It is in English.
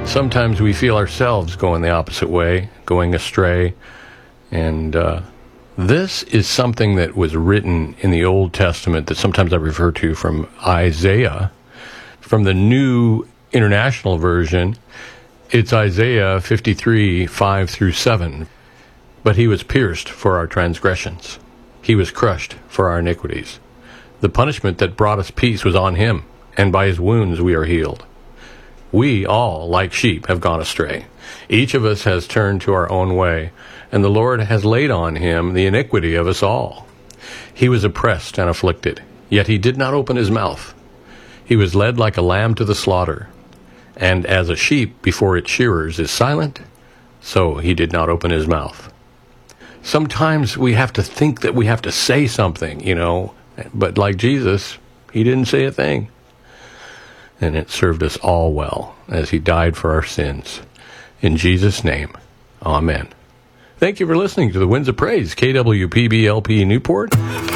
Sometimes we feel ourselves going the opposite way, going astray. And this is something that was written in the Old Testament that sometimes I refer to from Isaiah. From the New International Version, it's Isaiah 53, 5 through 7. But he was pierced for our transgressions. He was crushed for our iniquities. The punishment that brought us peace was on him, and by his wounds we are healed. We all, like sheep, have gone astray. Each of us has turned to our own way, and the Lord has laid on him the iniquity of us all. He was oppressed and afflicted, yet he did not open his mouth. He was led like a lamb to the slaughter, and as a sheep before its shearers is silent, so he did not open his mouth. Sometimes we have to think that we have to say something, but like Jesus, he didn't say a thing. And it served us all well as he died for our sins. In Jesus' name, amen. Thank you for listening to the Winds of Praise, KWPB-LP Newport.